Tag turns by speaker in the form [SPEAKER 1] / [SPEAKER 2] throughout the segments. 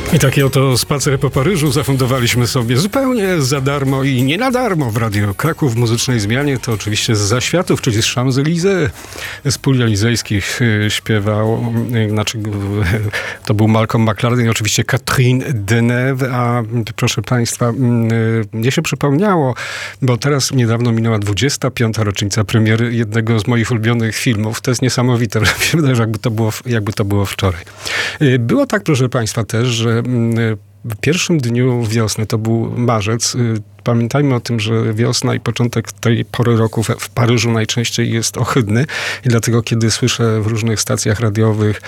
[SPEAKER 1] I taki oto spacer po Paryżu zafundowaliśmy sobie zupełnie za darmo i nie na darmo w Radio Kraków w muzycznej zmianie. To oczywiście z Zaświatów, czyli z Champs-Élysées, z pól elizejskich śpiewał, to był Malcolm McLaren i oczywiście Catherine Deneuve, a proszę Państwa, mnie się przypomniało, bo teraz niedawno minęła 25. rocznica premiery jednego z moich ulubionych filmów. To jest niesamowite, że mi się wydaje, że jakby to było wczoraj. Było tak, proszę Państwa, też, że w pierwszym dniu wiosny, to był marzec, pamiętajmy o tym, że wiosna i początek tej pory roku w Paryżu najczęściej jest ohydny i dlatego, kiedy słyszę w różnych stacjach radiowych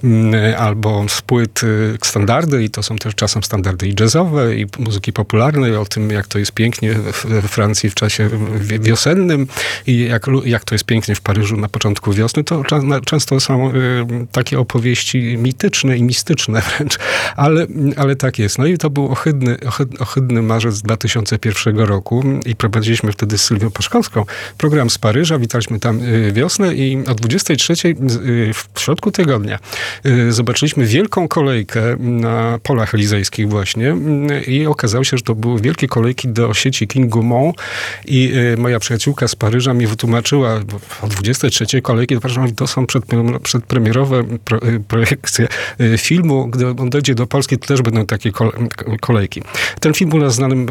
[SPEAKER 1] albo z płyt standardy, i to są też czasem standardy i jazzowe, i muzyki popularnej, o tym, jak to jest pięknie we Francji w czasie wiosennym i jak to jest pięknie w Paryżu na początku wiosny, to często są takie opowieści mityczne i mistyczne wręcz, ale tak jest. No i to był ohydny marzec 2001 roku i prowadziliśmy wtedy z Sylwią Paszkowską program z Paryża, witaliśmy tam wiosnę i o 23 w środku tygodnia zobaczyliśmy wielką kolejkę na polach elizejskich właśnie i okazało się, że to były wielkie kolejki do sieci King Gaumont i moja przyjaciółka z Paryża mi wytłumaczyła, bo o 23 kolejki, to są przedpremierowe projekcje filmu. Gdy on dojdzie do Polski, to też będą takie kolejki. Ten film był nas znany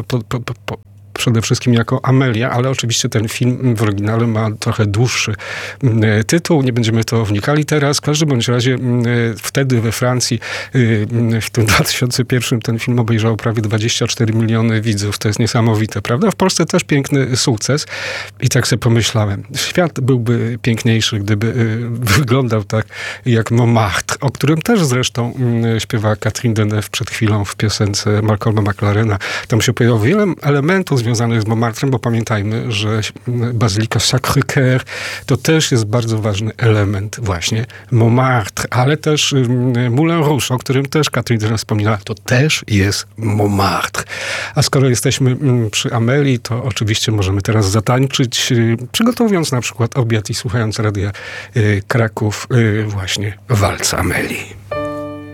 [SPEAKER 1] przede wszystkim jako Amelia, ale oczywiście ten film w oryginale ma trochę dłuższy tytuł. Nie będziemy w to wnikali teraz. W każdym bądź razie wtedy we Francji w tym 2001 ten film obejrzał prawie 24 miliony widzów. To jest niesamowite, prawda? W Polsce też piękny sukces. I tak sobie pomyślałem, świat byłby piękniejszy, gdyby wyglądał tak jak Montmartre, o którym też zresztą śpiewa Catherine Deneuve przed chwilą w piosence Malcolma McLarena. Tam się pojawiło wiele elementów związanych z Montmartrem, bo pamiętajmy, że Bazylika Sacré-Cœur to też jest bardzo ważny element właśnie Montmartre, ale też Moulin Rouge, o którym też Catherine wspominała, to też jest Montmartre. A skoro jesteśmy przy Amelii, to oczywiście możemy teraz zatańczyć, przygotowując na przykład obiad i słuchając Radia Kraków właśnie walc Amelii.